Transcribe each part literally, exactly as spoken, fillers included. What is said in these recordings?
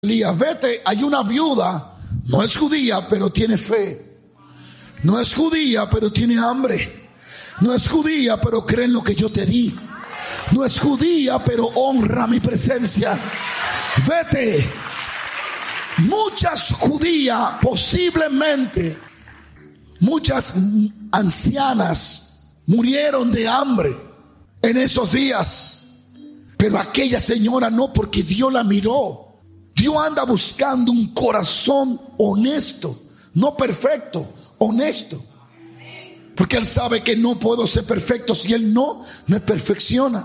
Elías, vete, hay una viuda, no es judía, pero tiene fe. No es judía, pero tiene hambre. No es judía, pero cree en lo que yo te di. No es judía, pero honra mi presencia. Vete. Muchas judías, posiblemente, muchas ancianas murieron de hambre en esos días. Pero aquella señora no, porque Dios la miró. Dios anda buscando un corazón honesto, no perfecto, honesto. Porque Él sabe que no puedo ser perfecto si Él no me perfecciona.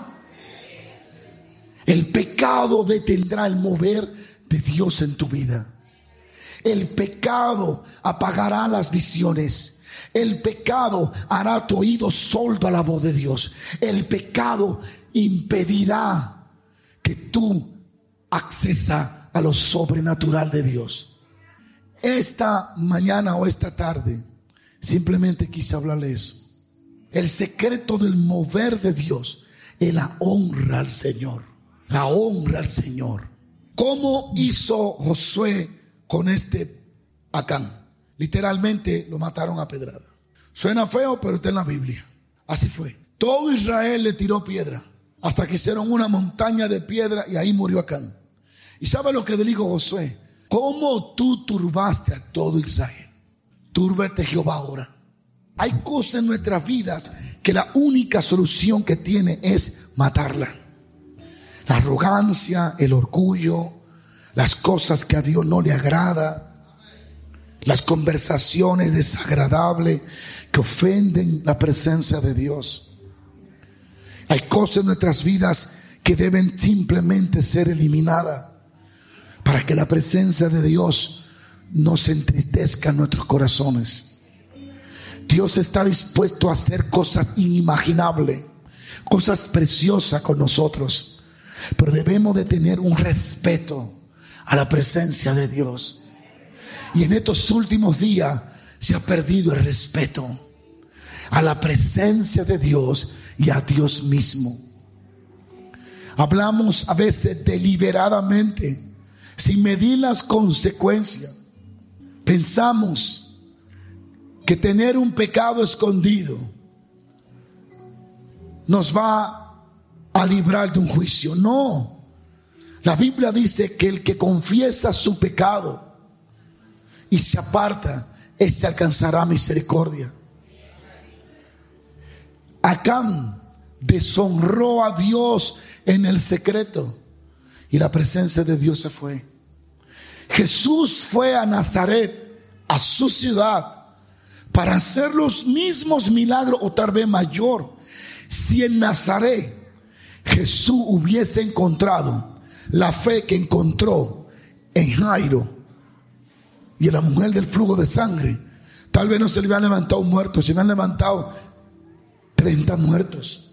El pecado detendrá el mover de Dios en tu vida. El pecado apagará las visiones. El pecado hará tu oído sordo a la voz de Dios. El pecado impedirá que tú accesas a lo sobrenatural de Dios. Esta mañana o esta tarde simplemente quise hablarle eso. El secreto del mover de Dios es la honra al Señor. La honra al Señor. ¿Cómo hizo Josué con este Acán? Literalmente lo mataron a pedrada. Suena feo, pero está en la Biblia. Así fue. Todo Israel le tiró piedra hasta que hicieron una montaña de piedra y ahí murió Acán. ¿Y sabe lo que le dijo Josué? ¿Cómo tú turbaste a todo Israel? Túrbete Jehová ahora. Hay cosas en nuestras vidas que la única solución que tiene es matarla. La arrogancia, el orgullo, las cosas que a Dios no le agrada, las conversaciones desagradables que ofenden la presencia de Dios. Hay cosas en nuestras vidas que deben simplemente ser eliminadas para que la presencia de Dios no se entristezca en nuestros corazones. Dios está dispuesto a hacer cosas inimaginables, cosas preciosas con nosotros, pero debemos de tener un respeto a la presencia de Dios. Y en estos últimos días se ha perdido el respeto a la presencia de Dios y a Dios mismo. Hablamos a veces deliberadamente, sin medir las consecuencias. Pensamos que tener un pecado escondido nos va a librar de un juicio. No. La Biblia dice que el que confiesa su pecado y se aparta, éste alcanzará misericordia. Acán deshonró a Dios en el secreto y la presencia de Dios se fue. Jesús fue a Nazaret, a su ciudad, para hacer los mismos milagros o tal vez mayor. Si en Nazaret Jesús hubiese encontrado la fe que encontró en Jairo y en la mujer del flujo de sangre, tal vez no se le hubieran levantado muertos, se le hubieran levantado treinta muertos.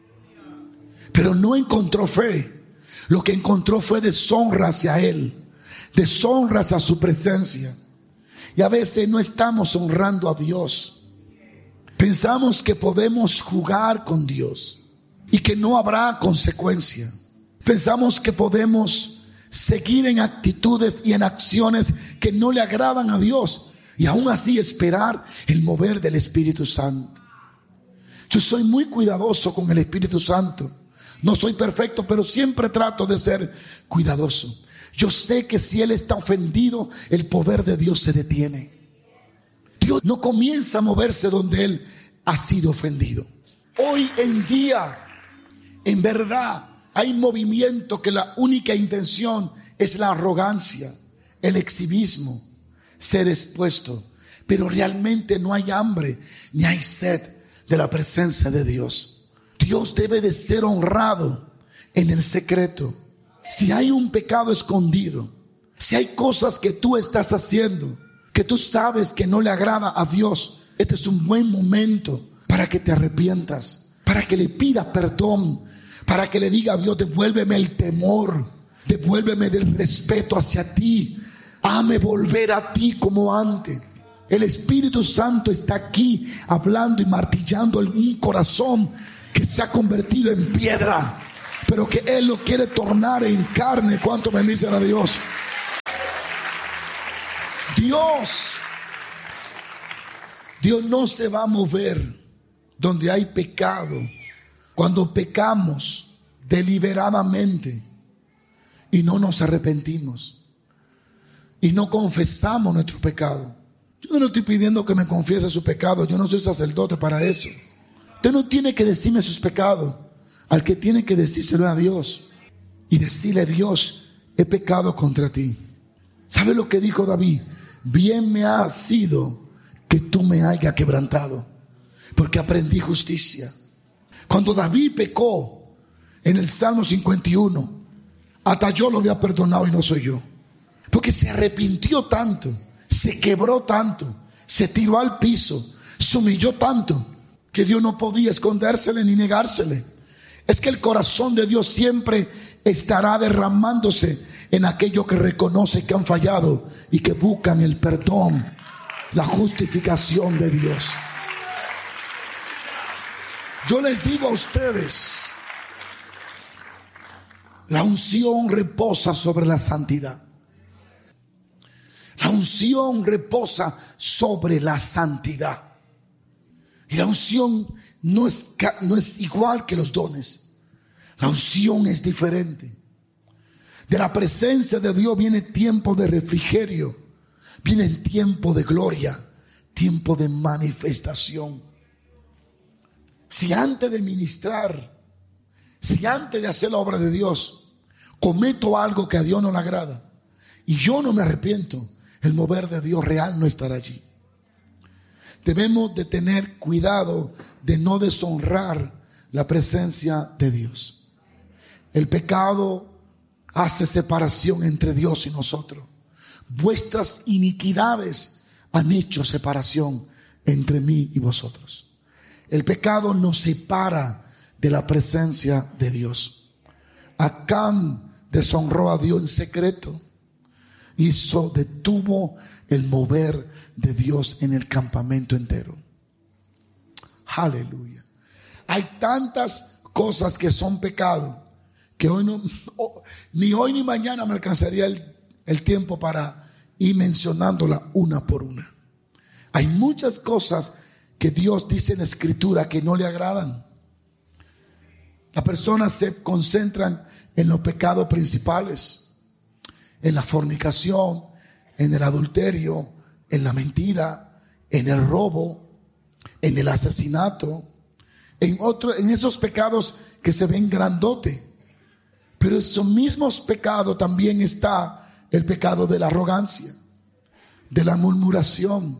Pero no encontró fe. Lo que encontró fue deshonra hacia Él, deshonra hacia su presencia. Y a veces no estamos honrando a Dios. Pensamos que podemos jugar con Dios y que no habrá consecuencia. Pensamos que podemos seguir en actitudes y en acciones que no le agradan a Dios y aún así esperar el mover del Espíritu Santo. Yo soy muy cuidadoso con el Espíritu Santo. No soy perfecto, pero siempre trato de ser cuidadoso. Yo sé que si Él está ofendido, el poder de Dios se detiene. Dios no comienza a moverse donde Él ha sido ofendido. Hoy en día, en verdad, hay movimiento que la única intención es la arrogancia, el exhibismo, ser expuesto. Pero realmente no hay hambre ni hay sed de la presencia de Dios. Dios debe de ser honrado en el secreto. Si hay un pecado escondido, si hay cosas que tú estás haciendo que tú sabes que no le agrada a Dios, este es un buen momento para que te arrepientas, para que le pidas perdón, para que le diga a Dios: devuélveme el temor, devuélveme del respeto hacia ti, hazme volver a ti como antes. El Espíritu Santo está aquí hablando y martillando en un corazón que se ha convertido en piedra, pero que Él lo quiere tornar en carne. ¿Cuánto bendicen a Dios? Dios, Dios no se va a mover donde hay pecado. Cuando pecamos deliberadamente y no nos arrepentimos y no confesamos nuestro pecado. Yo no le estoy pidiendo que me confiese su pecado. Yo no soy sacerdote para eso. Usted no tiene que decirme sus pecados. Al que tiene que decírselo a Dios y decirle: Dios, he pecado contra ti. ¿Sabe lo que dijo David? Bien me ha sido que tú me hayas quebrantado, porque aprendí justicia. Cuando David pecó en el Salmo cincuenta y uno, hasta yo lo había perdonado y no soy yo, porque se arrepintió tanto, se quebró tanto, se tiró al piso, se humilló tanto, que Dios no podía escondérsele ni negársele. Es que el corazón de Dios siempre estará derramándose en aquellos que reconocen que han fallado y que buscan el perdón, la justificación de Dios. Yo les digo a ustedes, la unción reposa sobre la santidad. La unción reposa sobre la santidad. Y la unción no es, no es igual que los dones. La unción es diferente. De la presencia de Dios viene tiempo de refrigerio, viene tiempo de gloria, tiempo de manifestación. Si antes de ministrar, si antes de hacer la obra de Dios, cometo algo que a Dios no le agrada y yo no me arrepiento, el mover de Dios real no estará allí. Debemos de tener cuidado de no deshonrar la presencia de Dios. El pecado hace separación entre Dios y nosotros. Vuestras iniquidades han hecho separación entre mí y vosotros. El pecado nos separa de la presencia de Dios. Acán deshonró a Dios en secreto. Hizo, detuvo el mover de Dios en el campamento entero. Aleluya. Hay tantas cosas que son pecado que hoy no, ni hoy ni mañana me alcanzaría el, el tiempo para ir mencionándola una por una. Hay muchas cosas que Dios dice en la Escritura que no le agradan. Las personas se concentran en los pecados principales, en la fornicación, en el adulterio, en la mentira, en el robo, en el asesinato, en otro, en esos pecados que se ven grandote. Pero esos mismos pecados también está el pecado de la arrogancia, de la murmuración.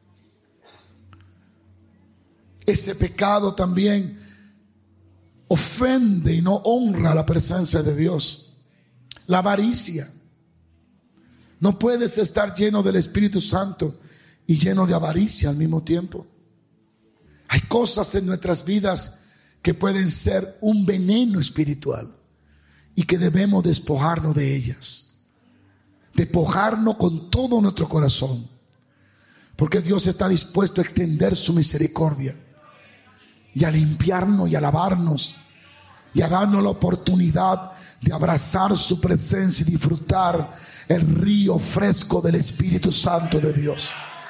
Ese pecado también ofende y no honra la presencia de Dios. La avaricia. No puedes estar lleno del Espíritu Santo y lleno de avaricia al mismo tiempo. Hay cosas en nuestras vidas que pueden ser un veneno espiritual y que debemos despojarnos de ellas. Despojarnos con todo nuestro corazón, porque Dios está dispuesto a extender su misericordia y a limpiarnos y a lavarnos y a darnos la oportunidad de abrazar su presencia y disfrutar el río fresco del Espíritu Santo de Dios.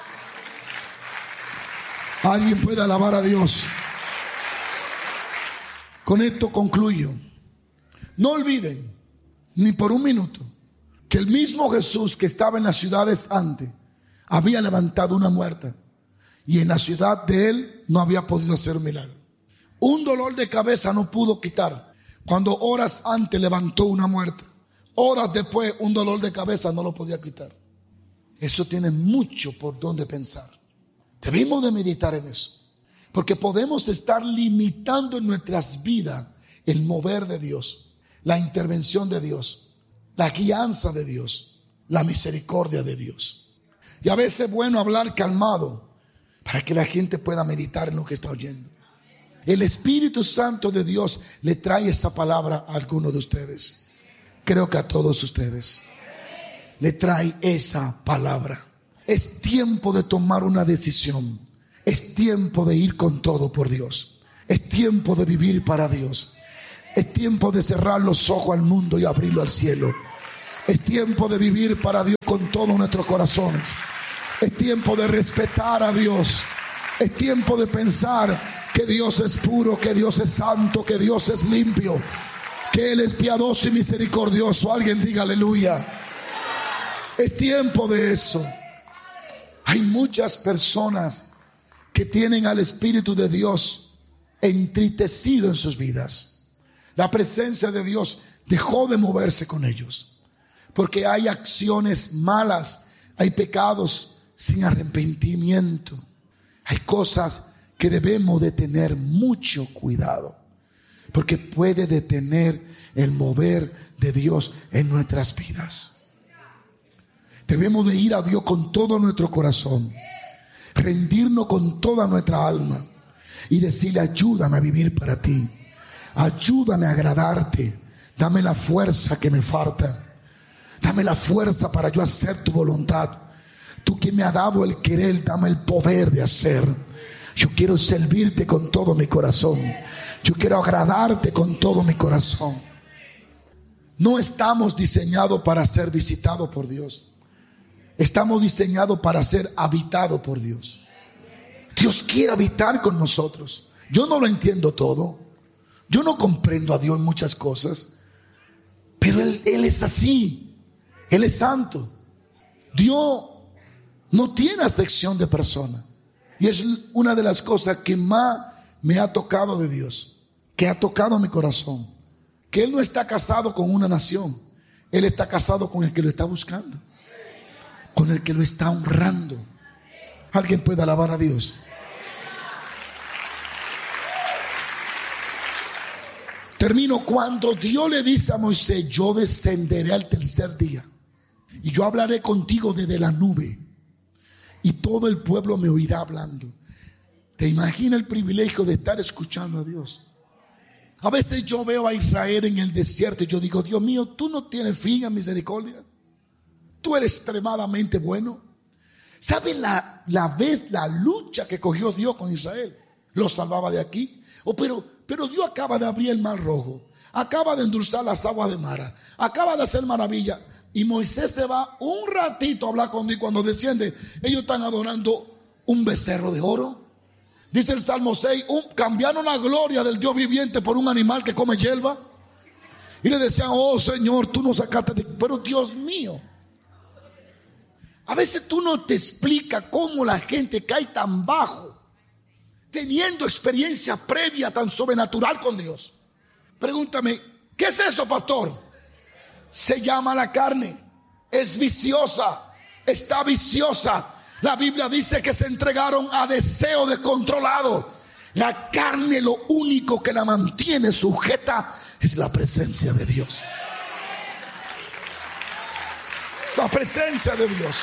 Alguien puede alabar a Dios. Con esto concluyo. No olviden ni por un minuto que el mismo Jesús que estaba en las ciudades antes había levantado una muerta y en la ciudad de él no había podido hacer un milagro. Un dolor de cabeza no pudo quitar cuando horas antes levantó una muerta. Horas después un dolor de cabeza no lo podía quitar. Eso tiene mucho por donde pensar. Debemos de meditar en eso, porque podemos estar limitando en nuestras vidas el mover de Dios, la intervención de Dios, la guianza de Dios, la misericordia de Dios. Y a veces es bueno hablar calmado para que la gente pueda meditar en lo que está oyendo. El Espíritu Santo de Dios le trae esa palabra a algunos de ustedes. Creo que a todos ustedes le trae esa palabra. Es tiempo de tomar una decisión. Es tiempo de ir con todo por Dios. Es tiempo de vivir para Dios. Es tiempo de cerrar los ojos al mundo y abrirlo al cielo. Es tiempo de vivir para Dios con todos nuestros corazones. Es tiempo de respetar a Dios. Es tiempo de pensar que Dios es puro, que Dios es santo, que Dios es limpio, que Él es piadoso y misericordioso. Alguien diga aleluya. Es tiempo de eso. Hay muchas personas que tienen al Espíritu de Dios entristecido en sus vidas. La presencia de Dios dejó de moverse con ellos, porque hay acciones malas, hay pecados sin arrepentimiento, hay cosas que debemos de tener mucho cuidado, porque puede detener el mover de Dios en nuestras vidas. Debemos de ir a Dios con todo nuestro corazón, rendirnos con toda nuestra alma y decirle: ayúdame a vivir para ti, ayúdame a agradarte, dame la fuerza que me falta, dame la fuerza para yo hacer tu voluntad. Tú que me has dado el querer, dame el poder de hacer. Yo quiero servirte con todo mi corazón, yo quiero agradarte con todo mi corazón. No estamos diseñados para ser visitados por Dios. Estamos diseñados para ser habitados por Dios. Dios quiere habitar con nosotros. Yo no lo entiendo todo. Yo no comprendo a Dios en muchas cosas. Pero Él, Él es así. Él es santo. Dios no tiene acepción de persona. Y es una de las cosas que más me ha tocado de Dios, que ha tocado mi corazón. Que Él no está casado con una nación. Él está casado con el que lo está buscando, con el que lo está honrando. ¿Alguien puede alabar a Dios? Termino. Cuando Dios le dice a Moisés: yo descenderé al tercer día y yo hablaré contigo desde la nube y todo el pueblo me oirá hablando. ¿Te imaginas el privilegio de estar escuchando a Dios? A veces yo veo a Israel en el desierto y yo digo: Dios mío, tú no tienes fin en misericordia. Tú eres extremadamente bueno. ¿Sabes la, la vez, la lucha que cogió Dios con Israel? Lo salvaba de aquí. Oh, pero, pero Dios acaba de abrir el mar rojo, acaba de endulzar las aguas de Mara, acaba de hacer maravilla. Y Moisés se va un ratito a hablar con Dios. Cuando desciende, ellos están adorando un becerro de oro. Dice el Salmo seis, un, cambiaron la gloria del Dios viviente por un animal que come hierba. Y le decían: oh Señor, tú nos sacaste de... Pero Dios mío, a veces tú no te explicas cómo la gente cae tan bajo, teniendo experiencia previa tan sobrenatural con Dios. Pregúntame: ¿qué es eso, pastor? Se llama la carne. Es viciosa, está viciosa. La Biblia dice que se entregaron a deseo descontrolado. La carne, lo único que la mantiene sujeta es la presencia de Dios. Es la presencia de Dios.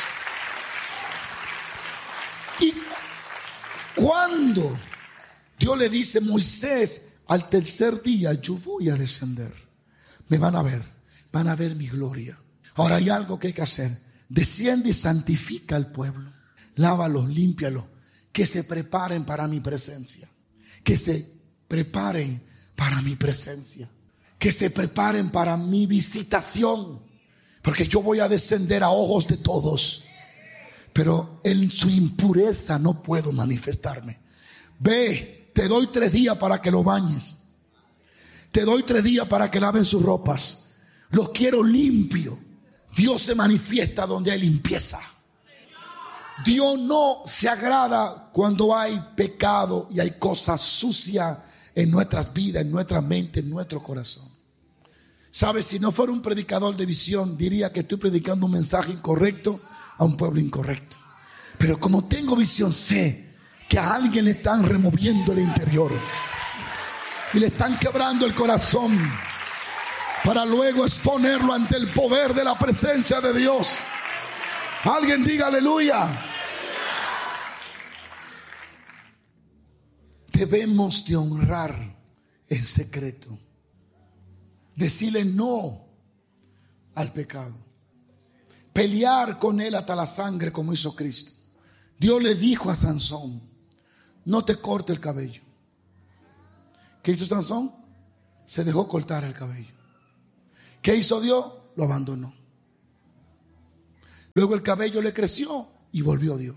Y cuando Dios le dice: Moisés, al tercer día yo voy a descender, me van a ver, van a ver mi gloria. Ahora hay algo que hay que hacer: desciende y santifica al pueblo, lávalos, límpialos, que se preparen para mi presencia, que se preparen para mi presencia, que se preparen para mi visitación, porque yo voy a descender a ojos de todos, pero en su impureza no puedo manifestarme. Ve, te doy tres días para que lo bañes, te doy tres días para que laven sus ropas. Los quiero limpio. Dios se manifiesta donde hay limpieza. Dios no se agrada cuando hay pecado y hay cosas sucias en nuestras vidas, en nuestra mente, en nuestro corazón. ¿Sabes? Si no fuera un predicador de visión, diría que estoy predicando un mensaje incorrecto a un pueblo incorrecto. Pero como tengo visión, sé que a alguien le están removiendo el interior y le están quebrando el corazón, para luego exponerlo ante el poder de la presencia de Dios. Alguien diga aleluya. Debemos de honrar en secreto, decirle no al pecado, pelear con él hasta la sangre como hizo Cristo. Dios le dijo a Sansón: no te corte el cabello. ¿Qué hizo Sansón? Se dejó cortar el cabello. ¿Qué hizo Dios? Lo abandonó. Luego el cabello le creció y volvió Dios.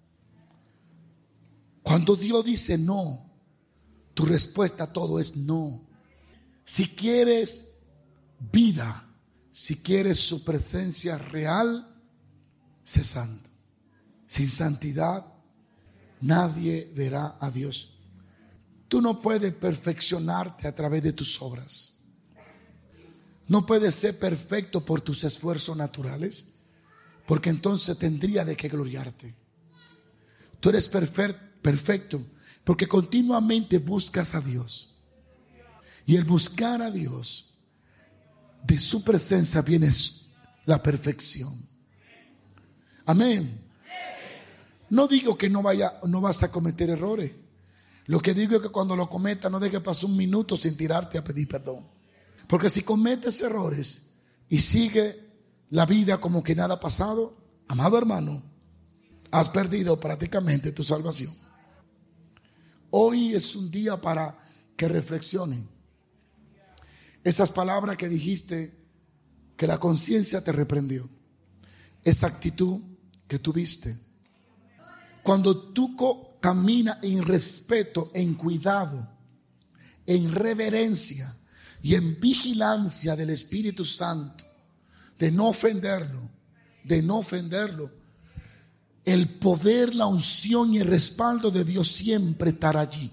Cuando Dios dice no, tu respuesta a todo es no. Si quieres vida, si quieres su presencia real, sé santo. Sin santidad nadie verá a Dios. Tú no puedes perfeccionarte a través de tus obras. No puedes ser perfecto por tus esfuerzos naturales, porque entonces tendría de qué gloriarte. Tú eres perfecto porque continuamente buscas a Dios. Y el buscar a Dios, de su presencia viene la perfección. Amén. No digo que no vaya, no vas a cometer errores. Lo que digo es que cuando lo cometas no dejes pasar un minuto sin tirarte a pedir perdón. Porque si cometes errores y sigue la vida como que nada ha pasado, amado hermano, has perdido prácticamente tu salvación. Hoy es un día para que reflexionen. Esas palabras que dijiste, que la conciencia te reprendió. Esa actitud que tuviste. Cuando tú caminas en respeto, en cuidado, en reverencia y en vigilancia del Espíritu Santo, de no ofenderlo, de no ofenderlo, el poder, la unción y el respaldo de Dios siempre estará allí.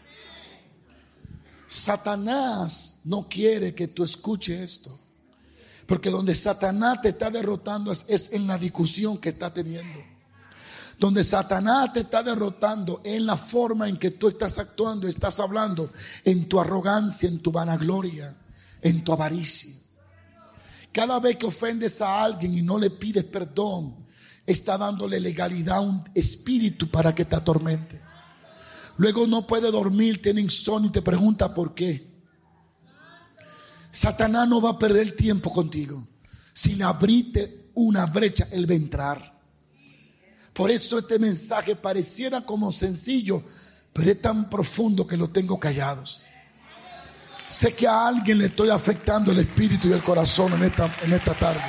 Satanás no quiere que tú escuches esto, porque donde Satanás te está derrotando es, es en la discusión que está teniendo. Donde Satanás te está derrotando en la forma en que tú estás actuando, estás hablando, en tu arrogancia, en tu vanagloria, en tu avaricia. Cada vez que ofendes a alguien y no le pides perdón, está dándole legalidad a un espíritu para que te atormente. Luego no puede dormir, tiene insomnio y te pregunta por qué. Satanás no va a perder tiempo contigo. Si le abriste una brecha, él va a entrar. Por eso este mensaje pareciera como sencillo, pero es tan profundo que lo tengo callados. Sé que a alguien le estoy afectando el espíritu y el corazón en esta, en esta tarde.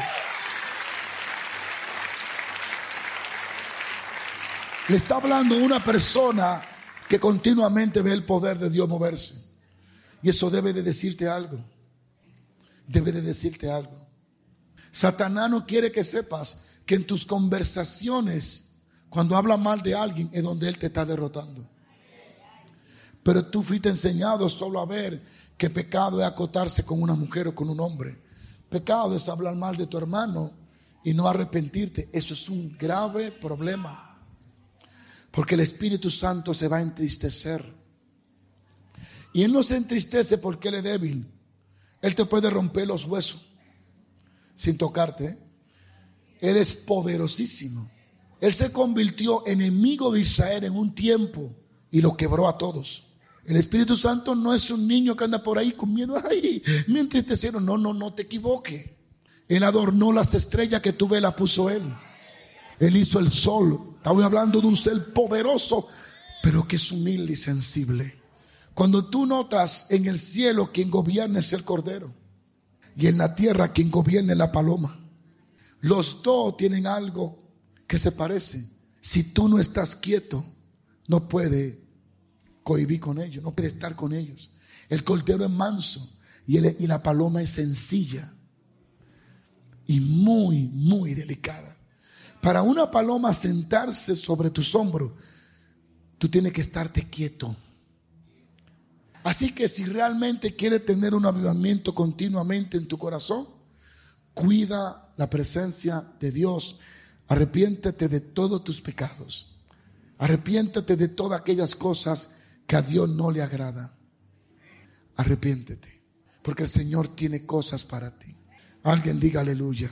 Le está hablando una persona que continuamente ve el poder de Dios moverse. Y eso debe de decirte algo. Debe de decirte algo. Satanás no quiere que sepas que en tus conversaciones, cuando habla mal de alguien, es donde él te está derrotando. Pero tú fuiste enseñado solo a ver que pecado es acotarse con una mujer o con un hombre. Pecado es hablar mal de tu hermano y no arrepentirte. Eso es un grave problema. Porque el Espíritu Santo se va a entristecer. Y Él no se entristece porque Él es débil. Él te puede romper los huesos sin tocarte. Él es poderosísimo. Él se convirtió enemigo de Israel en un tiempo y lo quebró a todos. El Espíritu Santo no es un niño que anda por ahí con miedo. Ay, me entristecieron. No, no, no te equivoques. Él adornó las estrellas que tú ves, las puso Él. Él hizo el sol. Estamos hablando de un ser poderoso, pero que es humilde y sensible. Cuando tú notas en el cielo quien gobierna es el Cordero, y en la tierra quien gobierna es la paloma. Los dos tienen algo que se parece. Si tú no estás quieto, no puedes cohibir con ellos, no puedes estar con ellos. El Cordero es manso y, el, y la paloma es sencilla y muy, muy delicada. Para una paloma sentarse sobre tus hombros, tú tienes que estarte quieto. Así que si realmente quieres tener un avivamiento continuamente en tu corazón, cuida la presencia de Dios. Arrepiéntete de todos tus pecados. Arrepiéntete de todas aquellas cosas que a Dios no le agrada. Arrepiéntete, porque el Señor tiene cosas para ti. Alguien diga aleluya.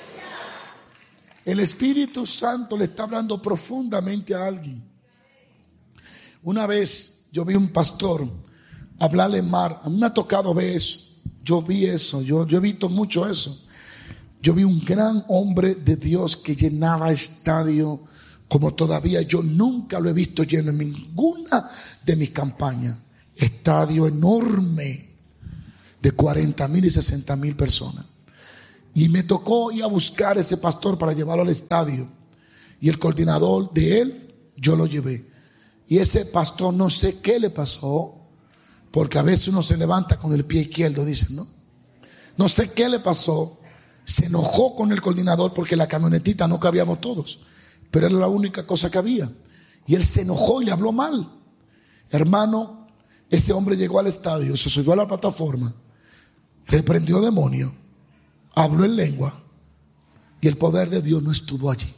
El Espíritu Santo le está hablando profundamente a alguien. Una vez yo vi un pastor hablarle en mar. A mí me ha tocado ver eso. Yo vi eso. Yo, yo he visto mucho eso. Yo vi un gran hombre de Dios que llenaba estadio como todavía yo nunca lo he visto lleno en ninguna de mis campañas. Estadio enorme de cuarenta mil y sesenta mil personas. Y me tocó ir a buscar a ese pastor para llevarlo al estadio. Y el coordinador de él, yo lo llevé. Y ese pastor no sé qué le pasó, porque a veces uno se levanta con el pie izquierdo, dicen, ¿no? No sé qué le pasó. Se enojó con el coordinador porque la camionetita no cabíamos todos, pero era la única cosa que había. Y él se enojó y le habló mal. Hermano, ese hombre llegó al estadio, se subió a la plataforma, reprendió demonios, habló en lengua, y el poder de Dios no estuvo allí.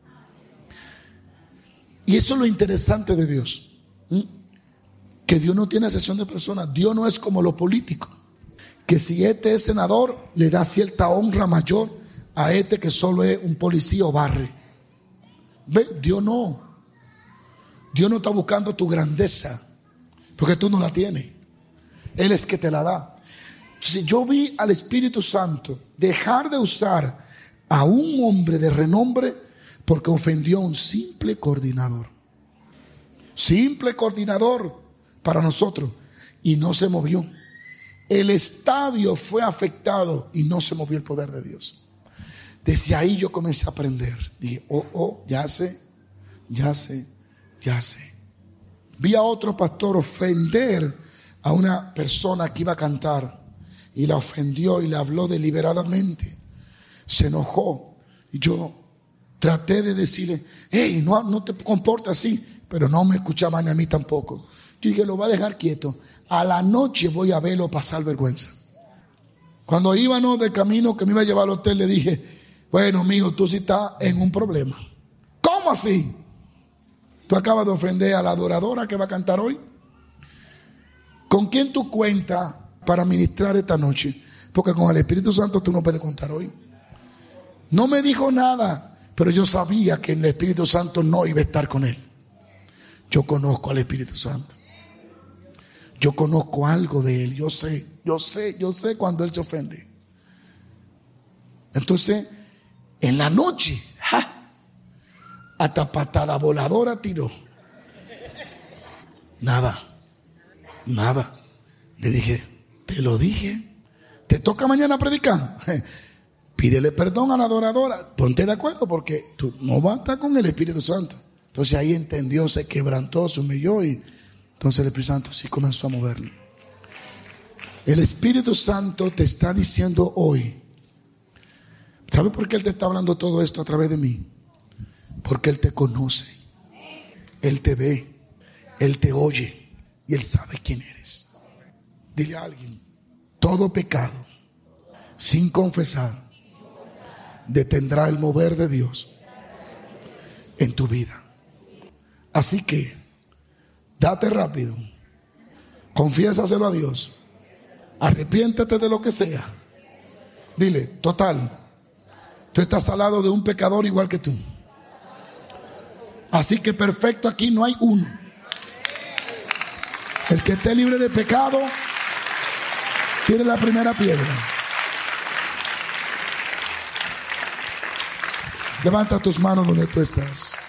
Y eso es lo interesante de Dios, ¿Mm? que Dios no tiene excepción de personas. Dios no es como los políticos, que si este es senador, le da cierta honra mayor a este que solo es un policía o barre. ¿Ve? Dios no. Dios no está buscando tu grandeza, porque tú no la tienes. Él es que te la da. Entonces yo vi al Espíritu Santo dejar de usar a un hombre de renombre porque ofendió a un simple coordinador. Simple coordinador para nosotros. Y no se movió. El estadio fue afectado y no se movió el poder de Dios. Desde ahí yo comencé a aprender. Dije, oh, oh, ya sé, ya sé, ya sé. Vi a otro pastor ofender a una persona que iba a cantar. Y la ofendió y le habló deliberadamente. Se enojó. Y yo traté de decirle, hey, no, no te comportas así. Pero no me escuchaba ni a mí tampoco. Yo dije, lo voy a dejar quieto. A la noche voy a verlo pasar vergüenza. Cuando íbamos de camino que me iba a llevar al hotel, le dije, bueno, amigo, tú sí estás en un problema. ¿Cómo así? Tú acabas de ofender a la adoradora que va a cantar hoy. ¿Con quién tú cuentas para ministrar esta noche? Porque con el Espíritu Santo tú no puedes contar hoy. No me dijo nada, pero yo sabía que el Espíritu Santo no iba a estar con él. Yo conozco al Espíritu Santo. Yo conozco algo de él. Yo sé, yo sé, yo sé cuando él se ofende. Entonces, en la noche, ¡ja!, hasta patada voladora tiró. Nada, nada. Le dije, te lo dije. ¿Te toca mañana predicar? Pídele perdón a la adoradora. Ponte de acuerdo porque tú no vas a estar con el Espíritu Santo. Entonces ahí entendió, se quebrantó, se humilló y entonces el Espíritu Santo sí comenzó a moverlo. El Espíritu Santo te está diciendo hoy. ¿Sabe por qué Él te está hablando todo esto a través de mí? Porque Él te conoce, Él te ve, Él te oye y Él sabe quién eres. Dile a alguien, todo pecado sin confesar detendrá el mover de Dios en tu vida. Así que date rápido, confiésaselo a Dios, arrepiéntete de lo que sea. Dile, total, tú estás al lado de un pecador igual que tú. Así que perfecto aquí no hay uno. El que esté libre de pecado, tire la primera piedra. Levanta tus manos donde tú estás.